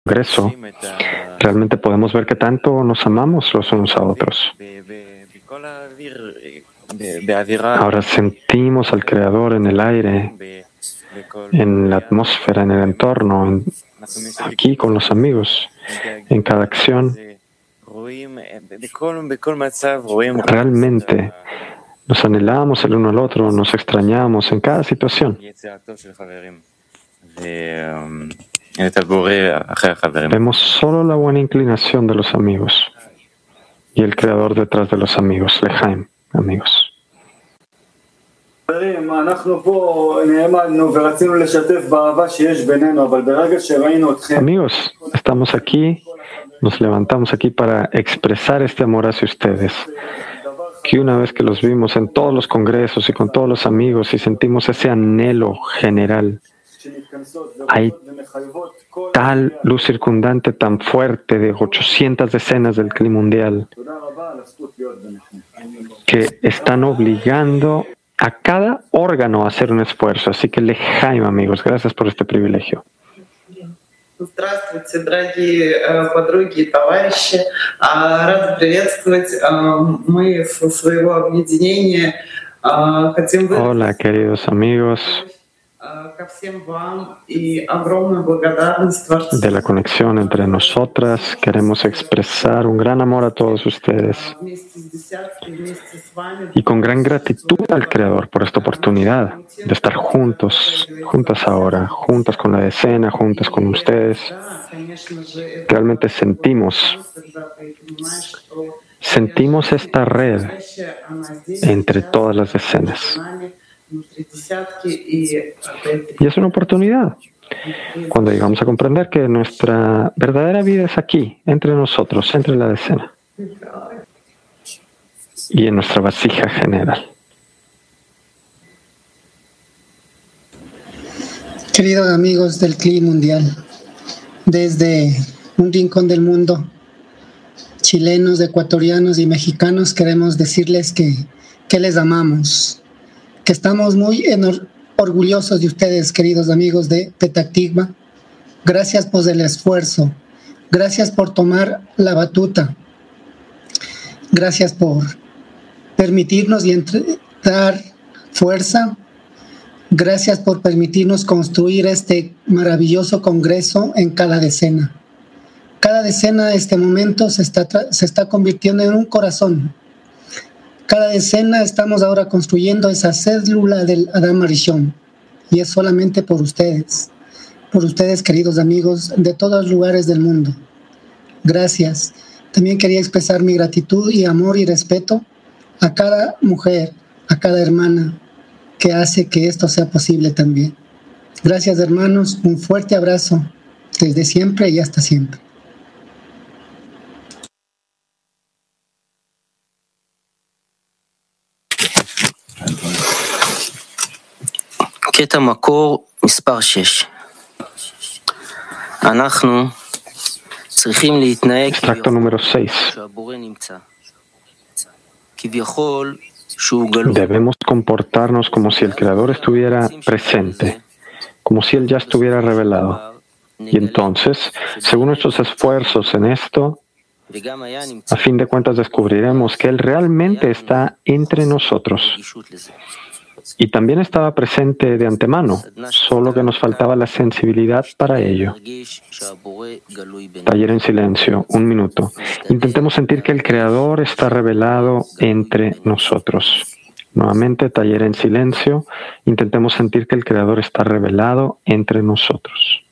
Congreso, realmente podemos ver que tanto nos amamos los unos a otros. Ahora sentimos al Creador en el aire, en la atmósfera, en el entorno, aquí con los amigos, en cada acción. Realmente nos anhelamos el uno al otro, nos extrañamos en cada situación. Vemos solo la buena inclinación de los amigos y el Creador detrás de los amigos, Lejaim, amigos. Amigos, estamos aquí, nos levantamos aquí para expresar este amor hacia ustedes. Que una vez que los vimos en todos los congresos y con todos los amigos y sentimos ese anhelo general, hay tal luz circundante tan fuerte de 800 decenas del clima mundial que están obligando a cada órgano a hacer un esfuerzo. Así que Lejaim, amigos, gracias por este privilegio. Здравствуйте, дорогие подруги и товарищи. Рада приветствовать. Мы со своего объединения хотим выразить... Hola, queridos amigos. De la conexión entre nosotras, queremos expresar un gran amor a todos ustedes y con gran gratitud al Creador por esta oportunidad de estar juntos, juntas ahora, juntas con la decena, juntas con ustedes. Realmente sentimos esta red entre todas las decenas. Y es una oportunidad cuando llegamos a comprender que nuestra verdadera vida es aquí, entre nosotros, entre la decena y en nuestra vasija general. Queridos amigos del CLI Mundial, desde un rincón del mundo, chilenos, ecuatorianos y mexicanos, queremos decirles que les amamos, que estamos muy orgullosos de ustedes, queridos amigos de Petah Tikva. Gracias por el esfuerzo, gracias por tomar la batuta, gracias por permitirnos y dar fuerza, gracias por permitirnos construir este maravilloso congreso en cada decena. Cada decena, este momento, se está convirtiendo en un corazón. Cada decena estamos ahora construyendo esa célula del Adam Arishon, y es solamente por ustedes, queridos amigos de todos los lugares del mundo. Gracias. También quería expresar mi gratitud y amor y respeto a cada mujer, a cada hermana que hace que esto sea posible también. Gracias, hermanos. Un fuerte abrazo desde siempre y hasta siempre. קטע מקור מספר 6. אנחנו צריכים להתנהג שהבורא נמצא. כביכול שהוא גלוי. Debemos comportarnos como si el Creador estuviera presente, como si Él ya estuviera revelado. Y entonces, según nuestros esfuerzos en esto, a fin de cuentas descubriremos que Él realmente está entre nosotros. Y también estaba presente de antemano, solo que nos faltaba la sensibilidad para ello. Taller en silencio, 1 minuto. Intentemos sentir que el Creador está revelado entre nosotros. Nuevamente, taller en silencio. Intentemos sentir que el Creador está revelado entre nosotros.